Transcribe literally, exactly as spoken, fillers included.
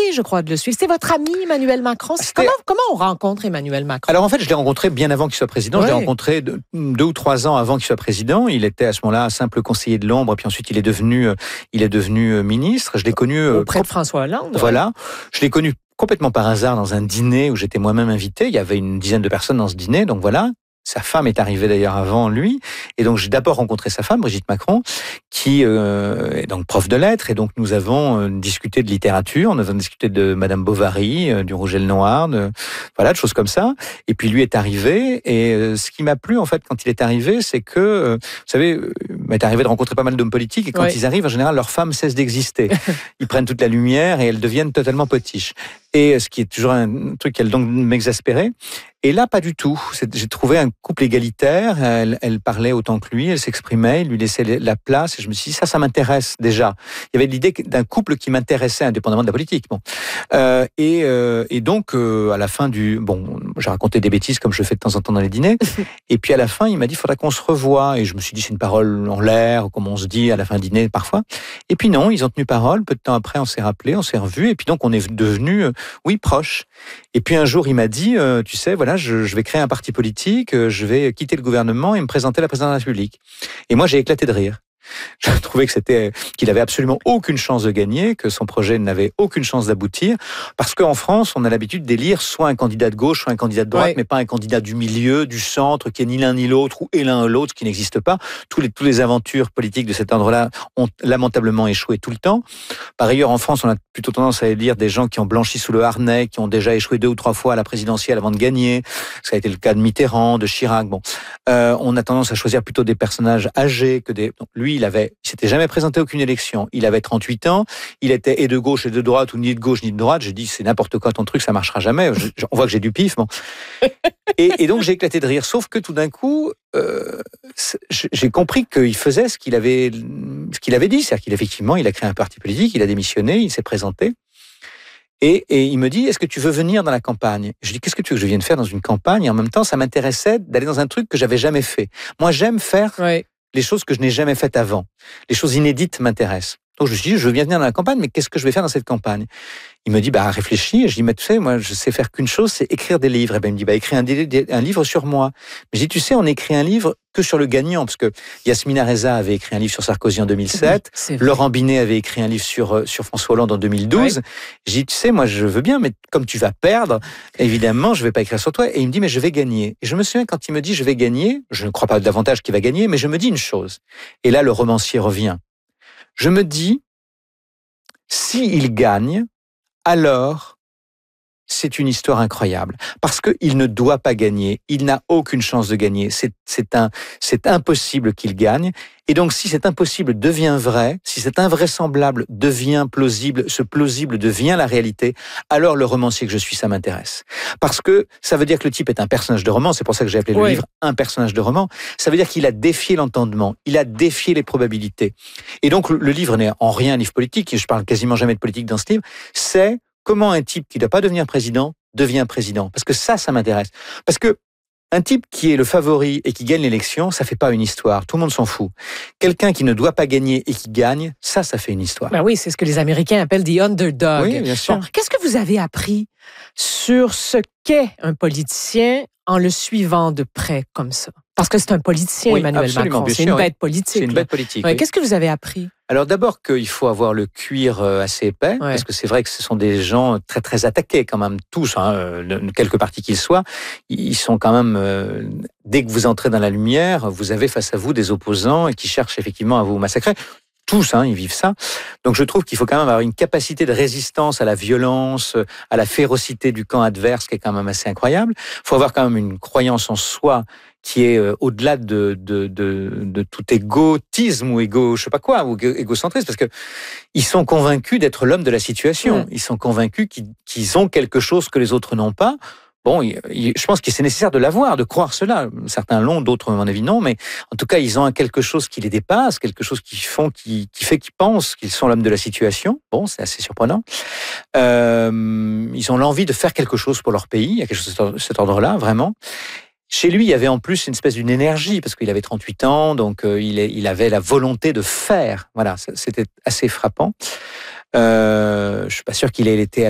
je crois, de le suivre. C'est votre ami Emmanuel Macron. C'est comment, comment on rencontre Emmanuel Macron? Alors en fait, je l'ai rencontré bien avant qu'il soit président. Oui. Je l'ai rencontré deux, deux ou trois ans avant qu'il soit président. Il était à ce moment-là un simple conseiller de l'ombre, puis ensuite il est devenu, il est devenu ministre. Je l'ai connu auprès de François Hollande. Voilà, ouais. Je l'ai connu complètement par hasard dans un dîner où j'étais moi-même invité. Il y avait une dizaine de personnes dans ce dîner, donc voilà. Sa femme est arrivée d'ailleurs avant lui. Et donc, j'ai d'abord rencontré sa femme, Brigitte Macron, qui euh, est donc prof de lettres. Et donc, nous avons euh, discuté de littérature. Nous avons discuté de Madame Bovary, euh, du Rouge et le Noir, de, voilà, de choses comme ça. Et puis, lui est arrivé. Et euh, ce qui m'a plu, en fait, quand il est arrivé, c'est que, euh, vous savez, euh, il m'est arrivé de rencontrer pas mal d'hommes politiques. Et quand oui. ils arrivent, en général, leurs femmes cessent d'exister. Ils prennent toute la lumière et elles deviennent totalement potiches. Et ce qui est toujours un truc qui donc m'exaspérait. Et là, pas du tout. J'ai trouvé un couple égalitaire. Elle, elle parlait autant que lui, elle s'exprimait, il lui laissait la place. Et je me suis dit, ça, ça m'intéresse déjà. Il y avait l'idée d'un couple qui m'intéressait, indépendamment de la politique. Bon. Euh, et, euh, et donc, euh, à la fin du... Bon, j'ai raconté des bêtises comme je fais de temps en temps dans les dîners. Et puis à la fin, il m'a dit, il faudra qu'on se revoie. Et je me suis dit, c'est une parole en l'air, comme on se dit à la fin du dîner parfois. Et puis non, ils ont tenu parole. Peu de temps après, on s'est rappelé, on s'est revus. Et puis donc, on est devenus, euh, oui, proches. Et puis un jour, il m'a dit, euh, tu sais, voilà, Je, je vais créer un parti politique, je vais quitter le gouvernement et me présenter à la présidence de la République. Et moi, j'ai éclaté de rire. Je trouvais que c'était, qu'il avait absolument aucune chance de gagner, que son projet n'avait aucune chance d'aboutir, parce qu'en France, on a l'habitude d'élire soit un candidat de gauche, soit un candidat de droite, ouais. mais pas un candidat du milieu, du centre, qui est ni l'un ni l'autre, ou et l'un ou l'autre, qui n'existe pas. Tous les, tous les aventures politiques de cet ordre-là ont lamentablement échoué tout le temps. Par ailleurs, en France, on a plutôt tendance à élire des gens qui ont blanchi sous le harnais, qui ont déjà échoué deux ou trois fois à la présidentielle avant de gagner. Ça a été le cas de Mitterrand, de Chirac. Bon, euh, on a tendance à choisir plutôt des personnages âgés que des... Donc, lui, il avait, il s'était jamais présenté à aucune élection. Il avait trente-huit ans. Il était et de gauche et de droite, ou ni de gauche ni de droite. J'ai dit, c'est n'importe quoi ton truc, ça marchera jamais. Je, on voit que j'ai du pif. Bon. Et, et donc, j'ai éclaté de rire. Sauf que tout d'un coup, euh, j'ai compris qu'il faisait ce qu'il avait, ce qu'il avait dit. C'est-à-dire qu'effectivement, il a créé un parti politique, il a démissionné, il s'est présenté. Et, et il me dit, est-ce que tu veux venir dans la campagne? Je dis, qu'est-ce que tu veux que je vienne faire dans une campagne? Et en même temps, ça m'intéressait d'aller dans un truc que j'avais jamais fait. Moi, j'aime faire ouais. les choses que je n'ai jamais faites avant. Les choses inédites m'intéressent. Donc je me suis dit, je veux bien venir dans la campagne, mais qu'est-ce que je vais faire dans cette campagne? Il me dit, bah réfléchis. Et je dis, mais tu sais, moi, je sais faire qu'une chose, c'est écrire des livres. Et ben il me dit, bah écris un, un livre sur moi. Mais je dis, tu sais, on écrit un livre que sur le gagnant, parce que Yasmina Reza avait écrit un livre sur Sarkozy en deux mille sept, oui, Laurent Binet avait écrit un livre sur sur François Hollande en deux mille douze. Oui. Je dis, tu sais, moi, je veux bien, mais comme tu vas perdre, évidemment, je vais pas écrire sur toi. Et il me dit, mais je vais gagner. Et je me souviens quand il me dit, je vais gagner, je ne crois pas davantage qu'il va gagner, mais je me dis une chose. Et là, le romancier revient. Je me dis, s'il gagne, alors c'est une histoire incroyable. Parce qu'il ne doit pas gagner. Il n'a aucune chance de gagner. C'est, c'est, un, c'est impossible qu'il gagne. Et donc, si cet impossible devient vrai, si cet invraisemblable devient plausible, ce plausible devient la réalité, alors le romancier que je suis, ça m'intéresse. Parce que ça veut dire que le type est un personnage de roman. C'est pour ça que j'ai appelé le oui. livre un personnage de roman. Ça veut dire qu'il a défié l'entendement. Il a défié les probabilités. Et donc, le livre n'est en rien un livre politique. Je parle quasiment jamais de politique dans ce livre. C'est comment un type qui ne doit pas devenir président devient président. Parce que ça, ça m'intéresse. Parce que un type qui est le favori et qui gagne l'élection, ça fait pas une histoire. Tout le monde s'en fout. Quelqu'un qui ne doit pas gagner et qui gagne, ça, ça fait une histoire. Ben oui, c'est ce que les Américains appellent the underdog. Oui, bien sûr. Bon, qu'est-ce que vous avez appris sur ce qu'est un politicien en le suivant de près comme ça? Parce que c'est un politicien, oui, Emmanuel Macron. C'est une bête politique. C'est une bête politique. Ouais, oui. Qu'est-ce que vous avez appris? Alors d'abord qu'il faut avoir le cuir assez épais, ouais. parce que c'est vrai que ce sont des gens très très attaqués quand même, tous, hein, quelque parti qu'ils soient. Ils sont quand même, euh, dès que vous entrez dans la lumière, vous avez face à vous des opposants qui cherchent effectivement à vous massacrer. Tous, hein, ils vivent ça. Donc je trouve qu'il faut quand même avoir une capacité de résistance à la violence, à la férocité du camp adverse qui est quand même assez incroyable. Il faut avoir quand même une croyance en soi qui est euh, au-delà de, de, de, de tout égotisme ou égo, je sais pas quoi, ou égocentrisme, parce que ils sont convaincus d'être l'homme de la situation. Mmh. Ils sont convaincus qu'ils, qu'ils ont quelque chose que les autres n'ont pas. Bon, je pense que c'est nécessaire de l'avoir, de croire cela. Certains l'ont, d'autres, à mon avis, non. Mais en tout cas, ils ont quelque chose qui les dépasse, quelque chose qui font, qui, qui fait qu'ils pensent qu'ils sont l'homme de la situation. Bon, c'est assez surprenant. Euh, ils ont l'envie de faire quelque chose pour leur pays. Il y a quelque chose de cet ordre-là, vraiment. Chez lui, il y avait en plus une espèce d'une énergie, parce qu'il avait trente-huit ans, donc euh, il, est, il avait la volonté de faire. Voilà, c'était assez frappant. Euh, je suis pas sûr qu'il ait été